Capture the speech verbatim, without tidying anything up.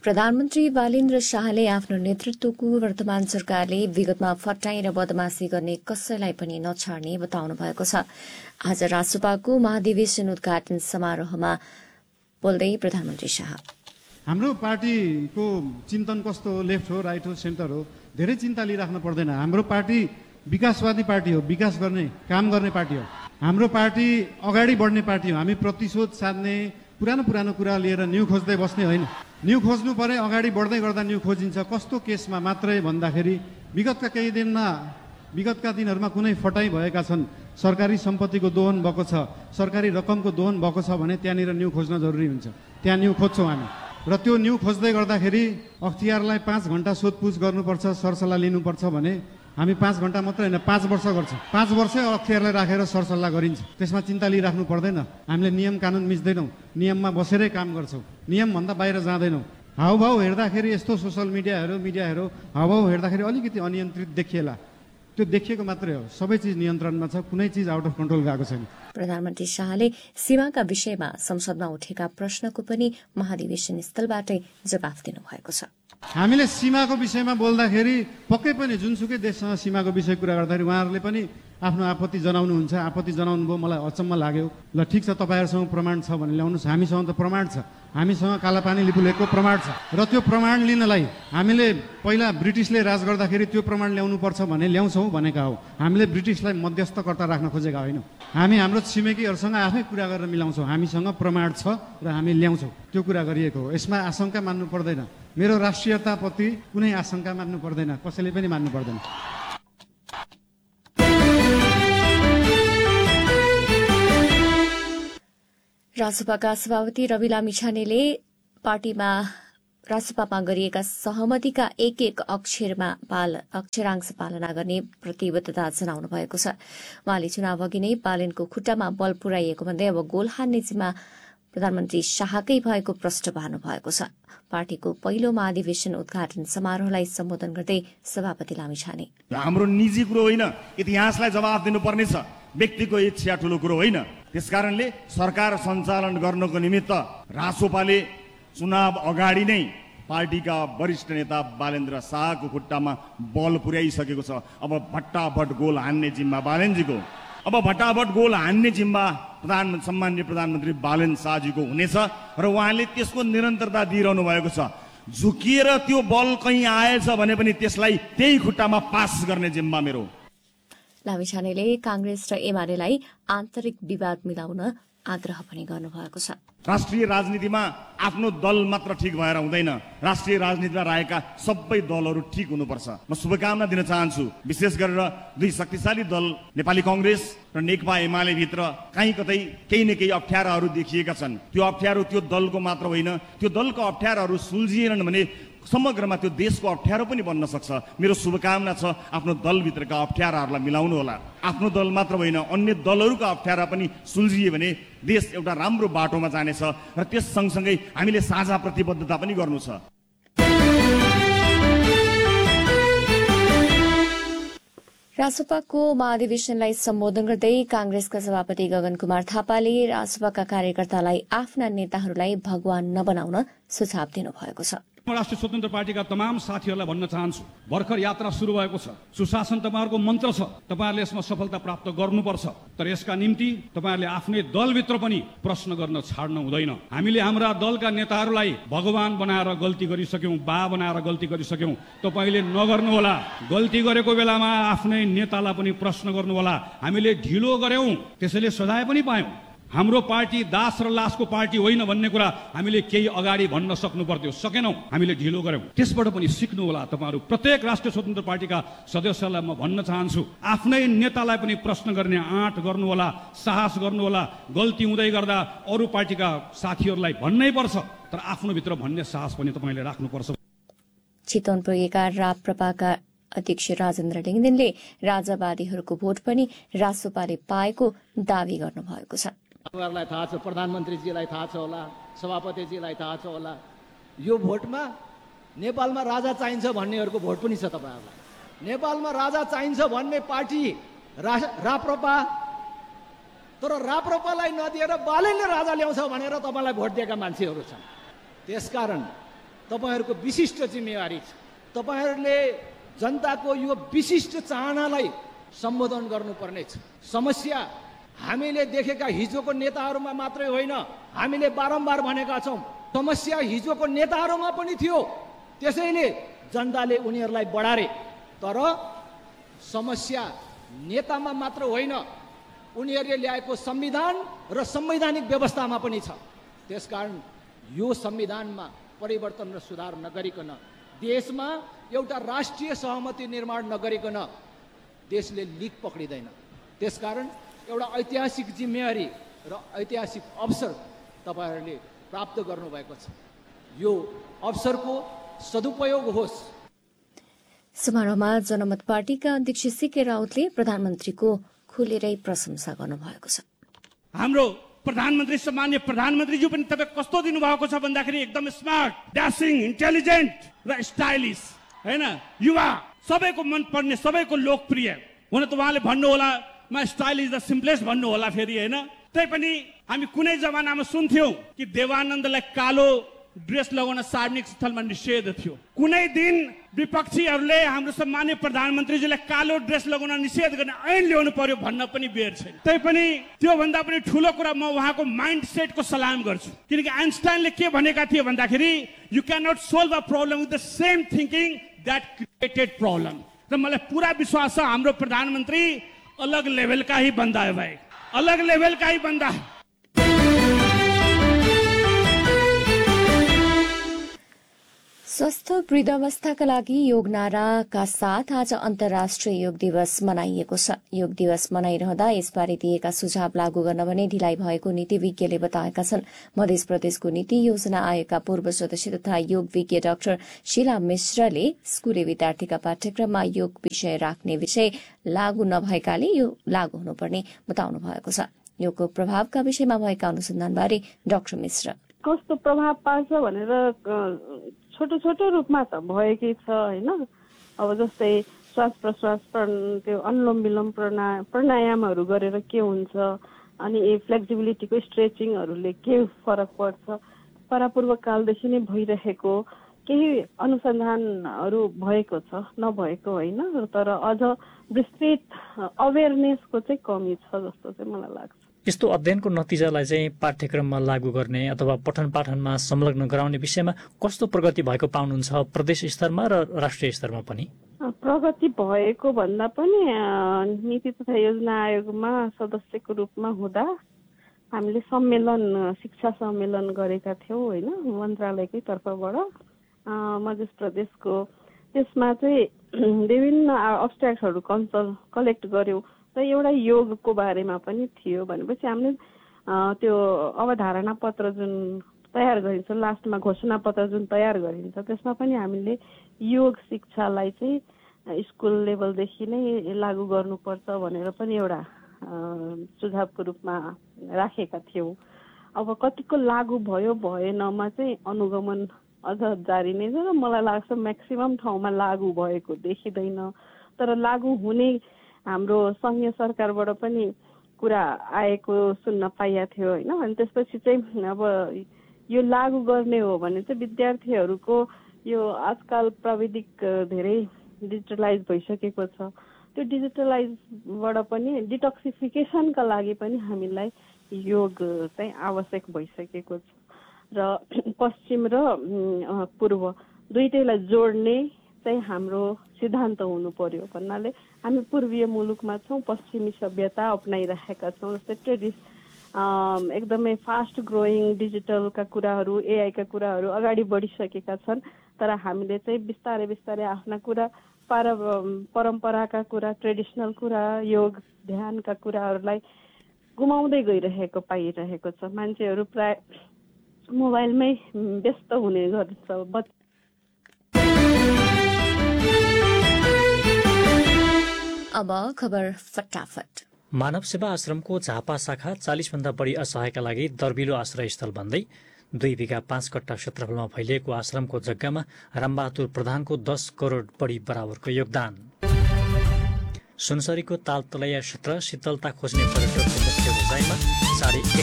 प्रधानमन्त्री बालेन्द्र शाहले आफ्नो नेतृत्वको वर्तमान सरकारले विगतमा फटाई र बदमाशी गर्ने कसैलाई पनि नछाड्ने बताउनु भएको छ। आज रासुपाको महाधिवेशन उद्घाटन समारोहमा बोल्दै प्रधानमन्त्री शाह हाम्रो पार्टीको चिन्तन कस्तो हो, लेफ्ट हो, राइट हो, सेन्टर हो, धेरै चिन्ता लिइराख्न पर्दैन। हाम्रो पार्टी विकासवादी पार्टी हो, विकास गर्ने काम गर्ने पार्टी हो। हाम्रो पार्टी अगाडि बढ्ने पार्टी हो। हामी प्रतिशोध साध्ने पुरानो पुरानो कुरा लिएर न्यू खोज्दै बस्ने होइन। न्यू खोज्नु परे अगाडि बढ्दै गर्दा न्यू खोजिन्छ। कस्तो केसमा मात्रै भन्दाखेरि विगतका केही दिनमा विगतका दिनहरूमा कुनै फटाई भएका छन्, सरकारी सम्पत्तिको दोहन भएको छ, सरकारी रकमको दोहन भएको छ भने त्यहाँनिर न्यू खोज्न जरुरी हुन्छ। त्यहाँ न्यू खोज्छौँ हामी र त्यो न्यू खोज्दै गर्दाखेरि अख्तियारलाई पाँच घण्टा सोधपुछ गर्नुपर्छ, सरसल्लाह लिनुपर्छ भने हामी पाँच घण्टा मात्रै होइन पाँच वर्ष गर्छौँ। पाँच वर्षै अख्तियारलाई राखेर सरसल्लाह गरिन्छ। त्यसमा चिन्ता लिइराख्नु पर्दैन। हामीले नियम कानुन मिच्दैनौँ, नियममा बसेरै काम गर्छौँ, नियमभन्दा बाहिर जाँदैनौँ। हाउभाउ हेर्दाखेरि यस्तो सोसल मिडियाहरू मिडियाहरू हाउभाउ हेर्दाखेरि अलिकति अनियन्त्रित देखिएला, त्यो देखिएको मात्रै हो। सबै चिज नियन्त्रणमा छ, कुनै चिज आउट अफ कन्ट्रोल गएको छैन। प्रधानमन्त्री शाहले सीमाका विषयमा संसदमा उठेका प्रश्नको पनि महाधिवेशन स्थलबाटै जवाफ दिनुभएको छ। हामीले सीमाको विषयमा बोल्दाखेरि पक्कै पनि जुनसुकै देशसँग सीमाको विषय कुरा गर्दाखेरि उहाँहरूले पनि आफ्नो आपत्ति जनाउनुहुन्छ। आपत्ति जनाउनु भयो, मलाई अचम्म लाग्यो। ल ठिक छ, तपाईँहरूसँग प्रमाण छ भने ल्याउनुहोस्। हामीसँग त प्रमाण छ, हामीसँग कालापानी लिपुलेखको प्रमाण छ र त्यो प्रमाण लिनलाई हामीले पहिला ब्रिटिसले राज गर्दाखेरि त्यो प्रमाण ल्याउनुपर्छ भने ल्याउँछौँ भनेका हो। हामीले ब्रिटिसलाई मध्यस्थकर्ता राख्न खोजेका होइनौँ। हामी हाम्रो छिमेकीहरूसँग आफै कुरा गरेर मिलाउँछौँ। हामीसँग प्रमाण छ र हामी ल्याउँछौँ, त्यो कुरा गरिएको हो। यसमा आशंका मान्नु पर्दैन। मेरो राष्ट्रियताप्रति कुनै आशंका मान्नु पर्दैन, कसैले पनि मान्नु पर्दैन। रासुपाका सभापति रवि लामिछानेले पार्टीमा रासुपामा गरिएका सहमतिका एक एक अक्षरमा पाल अक्षरांश पालना गर्ने प्रतिबद्धता जनाउनु भएको छ। उहाँले चुनाव अघि नै बालेनको खुट्टामा बल पुर्याइएको भन्दै अब गोल हान्ने जिम्मा प्रधानमन्त्री शाहकै भएको प्रश्न पार्नु भएको छ। पार्टीको पहिलो महाधिवेशन उद्घाटन समारोहलाई सम्बोधन गर्दै सभापति लामिछाने हाम्रो निजी कुरो होइन, इतिहासलाई जवाफ दिनुपर्ने छ, व्यक्तिको इच्छा ठूलो कुरो होइन। त्यसकारणले सरकार सञ्चालन गर्नको निमित्त रासोपाले चुनाव अगाडि नै पार्टीका वरिष्ठ नेता बालेन्द्र शाहको खुट्टामा बल पुर्याइसकेको छ। अब भट्टाभट गोल हान्ने जिम्मा बालेनजीको अब भट्टाभट गोल हान्ने जिम्मा प्रधान सम्माननीय प्रधानमन्त्री बालेन शाहजीको हुनेछ र उहाँले त्यसको निरन्तरता दिइरहनु भएको छ। झुकिएर त्यो बल कहीँ आएछ भने पनि त्यसलाई त्यही खुट्टामा पास गर्ने जिम्मा मेरो। लामिछानेले कांग्रेस र एमालेलाई आन्तरिक विवाद मिलाउन आग्रह पनि गर्नुभएको छ। राष्ट्रिय राजनीतिमा आफ्नो दल मात्र ठिक भएर हुँदैन, राष्ट्रिय राजनीतिमा रहेका सबै दलहरू ठिक हुनुपर्छ। म शुभकामना दिन चाहन्छु। विशेष गरेर दुई शक्तिशाली दल नेपाली कांग्रेस र नेकपा एमाले भित्र कहीँ कतै केही न केही अप्ठ्याराहरू देखिएका छन्। त्यो अप्ठ्यारो त्यो दलको मात्र होइन, त्यो दलको अप्ठ्याराहरू सुल्झिएनन् भने समग्रमा त्यो देशको अप्ठ्यारो पनि बन्न सक्छ। मेरो शुभकामना छ आफ्नो दलभित्रका अप्ठ्याराहरूलाई मिलाउनु होला। आफ्नो दल मात्र होइन, अन्य दलहरूका अप्ठ्यारा पनि सुल्झिए भने देश एउटा राम्रो बाटोमा जानेछ र त्यस सँगसँगै हामीले साझा प्रतिबद्धता पनि गर्नु छ। रासुपाको महाधिवेशनलाई सम्बोधन गर्दै कांग्रेसका सभापति गगन कुमार थापाले रासुपाका कार्यकर्तालाई आफ्ना नेताहरूलाई भगवान नबनाउन सुझाव दिनुभएको छ। राष्ट्रिय स्वतन्त्र पार्टीका तमाम साथीहरूलाई भन्न चाहन्छु, भर्खर यात्रा सुरु भएको छ। सुशासन तपाईँहरूको मन्त्र छ, तपाईँहरूले यसमा सफलता प्राप्त गर्नुपर्छ। तर यसका निम्ति तपाईँहरूले आफ्नै दलभित्र पनि प्रश्न गर्न छाड्नु हुँदैन। हामीले हाम्रा दलका नेताहरूलाई भगवान बनाएर गल्ती गरिसक्यौं, बा बनाएर गल्ती गरिसक्यौं। तपाईँले नगर्नु होला। गल्ती गरेको बेलामा आफ्नै नेतालाई पनि प्रश्न गर्नु होला। हामीले ढिलो गर्यौं, त्यसैले सजाय पनि पायौं। हाम्रो पार्टी दास र लासको पार्टी होइन भन्ने कुरा हामीले केही अगाडि भन्न सक्नु पर्थ्यो, सकेनौं, हामीले ढिलो गर्यौं। त्यसबाट पनि सिक्नु होला। तपाईहरु प्रत्येक राष्ट्रिय स्वतन्त्र पार्टीका सदस्यलाई म भन्न चाहन्छु, आफ्नै नेतालाई पनि प्रश्न गर्ने आँट गर्नु होला, साहस गर्नु होला। गल्ती हुँदै गर्दा अरू पार्टीका साथीहरूलाई भन्नै पर्छ, तर आफ्नो भित्र भन्ने साहस पनि तपाईले राख्नुपर्छ। चितवन पुगेका राप्रपाका अध्यक्ष राजेन्द्र लिङदेनले राजावादीहरूको भोट पनि रासोपाले पाएको दावी गर्नुभएको छ। तपाईहरुलाई थाहा छ, प्रधानमन्त्रीजीलाई थाहा छ होला, सभापतिजीलाई थाहा छ होला, यो भोटमा नेपालमा राजा चाहिन्छ भन्नेहरूको भोट पनि छ तपाईहरुलाई। नेपालमा राजा चाहिन्छ भन्ने पार्टी राप्रपा, तर राप्रपालाई नदिएर बालेनले राजा ल्याउँछ भनेर तपाईलाई भोट दिएका मान्छेहरू छन्। त्यसकारण तपाईँहरूको विशिष्ट जिम्मेवारी छ। तपाईँहरूले जनताको यो विशिष्ट चाहनालाई सम्बोधन गर्नुपर्ने छ। समस्या हामीले देखेका हिजोको नेताहरूमा मात्रै होइन, हामीले बारम्बार भनेका छौँ, समस्या हिजोको नेताहरूमा पनि थियो। त्यसैले जनताले उनीहरूलाई बढारे। तर समस्या नेतामा मात्र होइन, उनीहरूले ल्याएको संविधान र संवैधानिक व्यवस्थामा पनि छ। त्यसकारण यो संविधानमा परिवर्तन र सुधार नगरिकन, देशमा एउटा राष्ट्रिय सहमति निर्माण नगरिकन देशले लिक पक्रिँदैन। त्यसकारण एउटा ऐतिहासिक जिम्मेवारी र ऐतिहासिक अवसर तपाईँहरूले प्राप्त गर्नुभएको छ। यो अवसरको सदुपयोग होस्। समारोहमा जनमत पार्टीका अध्यक्ष सीके राउतले प्रधानमन्त्रीको खुलेरै प्रशंसा गर्नुभएको छ। हाम्रो प्रधानमन्त्री सम्मान्य प्रधानमन्त्रीज्यू पनि तपाईँ कस्तो दिनुभएको छ भन्दाखेरि एकदम स्मार्ट, ड्यासिङ, इन्टेलिजेन्ट र स्टाइलिस, हैन, युवा, सबैको मन पर्ने, सबैको लोकप्रिय हुन त उहाँले भन्नुहोला म स्टाइलिस द सिम्पलेस्ट भन्नुहोला फेरि, हैन। त्यही पनि हामी कुनै जमानामा सुन्थ्यौँ कि देवानन्दलाई कालो ड्रेस लगाउन सार्वजनिक स्थलमा निषेध थियो। कुनै दिन विपक्षीहरूले हाम्रो सम्मान्य प्रधानमन्त्रीजीलाई कालो ड्रेस लगाउन निषेध गर्ने ऐन ल्याउनु पर्यो भन्न पनि बेर छैन। त्यही पनि त्योभन्दा पनि ठुलो कुरा म उहाँको माइन्ड सेटको सलाम गर्छु, किनकि आइन्स्टाइनले के भनेका थिए भन्दाखेरि you can not solve a problem with the same thinking that created problem. र मलाई पुरा विश्वास छ हाम्रो प्रधानमन्त्री अलग लेभलका ही बन्दा है भाइ, अलग लेभलका ही बन्दा। स्वस्थ वृद्धावस्थाका लागि योग नाराका साथ आज अन्तर्राष्ट्रिय योग दिवस मनाइएको छ। योग दिवस मनाइरहँदा यसबारे दिएका सुझाव लागू गर्न भने ढिलाइ भएको नीति विज्ञले बताएका छन्। मध्य प्रदेशको नीति योजना आयोगका पूर्व सदस्य तथा योग विज्ञ डाक्टर शीला मिश्रले स्कूले विद्यार्थीका पाठ्यक्रममा योग विषय राख्ने विषय लागू नभएकाले यो लागू हुनुपर्ने बताउनु भएको छ। योगको प्रभावका विषयमा भएका अनुसन्धानबारे डाक्टर मिश्र कस्तो प्रभाव पार्छ भनेर छोटो छोटो रूपमा त भएकै छ होइन। अब जस्तै श्वास प्रश्वास त्यो अनुलोम विलोम प्रणा प्राणायामहरू गरेर के हुन्छ, अनि फ्लेक्सिबिलिटीको स्ट्रेचिङहरूले के फरक पर्छ, परापूर्व कालदेखि नै भइरहेको केही अनुसन्धानहरू भएको छ, नभएको होइन। तर अझ विस्तृत अवेरनेसको चाहिँ कमी छ जस्तो चाहिँ मलाई लाग्छ। यस्तो अध्ययनको नतिजालाई चाहिँ पाठ्यक्रममा लागू गर्ने अथवा पठन पाठनमा संलग्न गराउने विषयमा कस्तो प्रगति भएको पाउनुहुन्छ प्रदेश स्तरमा र राष्ट्रिय स्तरमा पनि? प्रगति भएको भन्दा पनि नीति तथा योजना आयोगमा सदस्यको रूपमा हुँदा हामीले सम्मेलन, शिक्षा सम्मेलन गरेका थियौँ होइन, मन्त्रालयकै तर्फबाट मध्य प्रदेशको। त्यसमा चाहिँ विभिन्न अब्स्ट्र्याक्टहरू कन्सल्ट कलेक्ट गर्यौँ। त एउटा योगको बारेमा पनि थियो भनेपछि हामीले त्यो अवधारणा पत्र जुन तयार गरिन्छ, लास्टमा घोषणा पत्र जुन तयार गरिन्छ, त्यसमा पनि हामीले योग शिक्षालाई चाहिँ स्कुल लेभलदेखि नै लागू गर्नुपर्छ भनेर पनि एउटा सुझावको रूपमा राखेका थियौँ। अब कतिको लागू भयो भएनमा चाहिँ अनुगमन अझ जारी नै छ र मलाई लाग्छ म्याक्सिमम ठाउँमा लागू भएको देखिँदैन। तर लागू हुने हाम्रो सङ्घीय सरकारबाट पनि कुरा आएको सुन्न पाइएको थियो होइन। अनि त्यसपछि चाहिँ अब यो लागू गर्ने हो भने चाहिँ विद्यार्थीहरूको यो आजकल प्राविधिक धेरै डिजिटलाइज भइसकेको छ, त्यो डिजिटलाइजबाट पनि डिटक्सिफिकेसनका लागि पनि हामीलाई योग चाहिँ आवश्यक भइसकेको छ। र पश्चिम र पूर्व दुईटैलाई जोड्ने चाहिँ हाम्रो सिद्धान्त हुनु पर्यो भन्नाले हामी पूर्वीय मुलुकमा छौँ, पश्चिमी सभ्यता अपनाइरहेका छौँ। जस्तै ट्रेडिस एकदमै फास्ट ग्रोइङ डिजिटलका कुराहरू, एआईका कुराहरू अगाडि बढिसकेका छन्। तर हामीले चाहिँ बिस्तारै बिस्तारै आफ्ना कुरा, पार परम्पराका कुरा, ट्रेडिसनल कुरा, योग ध्यानका कुराहरूलाई गुमाउँदै गइरहेको पाइरहेको छ। मान्छेहरू प्राय मोबाइलमै व्यस्त हुने गर्छ। अब खबर फटाफट। मानव सेवा आश्रमको झापा शाखा चालिस भन्दा बढी असहायका लागि दर्बिलो आश्रय स्थल भन्दै दुई बिघा पाँच कट्टा क्षेत्रफलमा फैलिएको आश्रमको जग्गामा रामबहादुर प्रधानको दस करोड बढी बराबरको योगदान। सुनसरीको तालतलैया क्षेत्र शीतलता खोज्ने पर्यटकको मुख्य उचाइमा साढे